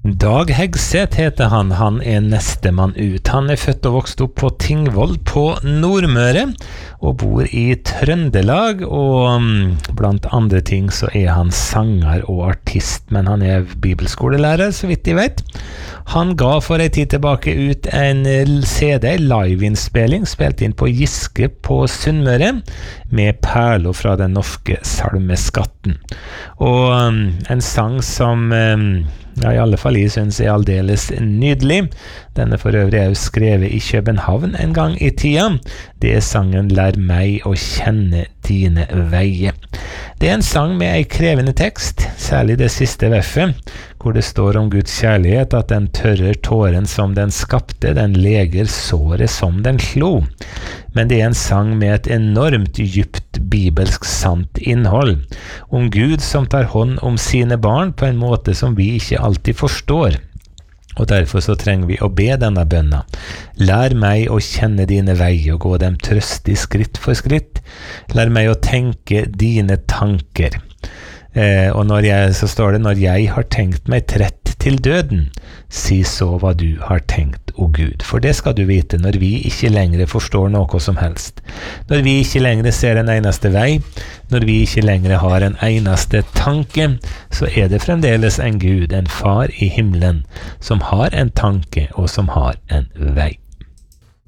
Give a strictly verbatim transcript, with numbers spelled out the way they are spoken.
Dag Hegseth heter han, han er nestemann ut. Han er født og vokst opp på Tingvoll på Nordmøre, og bor i Trøndelag, og blant andre ting så er han sanger og artist, men han er bibelskolelærer, så vidt jeg vet. Han ga for en tid tilbake ut en C D, live-innspilling, spilt inn på Giske på Sunnmøre, med perler fra den norske salmeskatten. Og en sang som ja, i alle fall jeg synes er aldeles nydelig. Denne for øvrig er jo skrevet i København en gang i tida. Det er sangen «Lær meg å kjenne dine veier». Det er en sang med en krevende tekst, særlig det siste verset, hvor det står om Guds kjærlighet, at den tørrer tåren som den skapte, den leger såret som den slo. Men det er en sang med et enormt djupt bibelsk sant innhold, om Gud som tar hånd om sine barn på en måte som vi ikke alltid forstår. Og derfor så trenger vi å be denne bønna. Lær meg å kjenne dine veier og gå dem trøstig skritt for skritt. Lær meg å tenke dine tanker. Eh, og når jeg, så står det, når jeg har tenkt meg trett til døden, si så hva du har tenkt, o Gud. For det skal du vite, når vi ikke lenger forstår noe som helst. Når vi ikke lenger ser en eneste vei, når vi ikke lenger har en eneste tanke, så er det fremdeles en Gud, en far i himmelen, som har en tanke og som har en vei.